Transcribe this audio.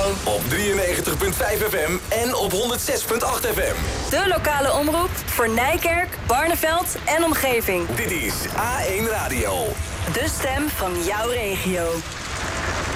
Op 93.5 FM en op 106.8 FM. De lokale omroep voor Nijkerk, Barneveld en omgeving. Dit is A1 Radio. De stem van jouw regio.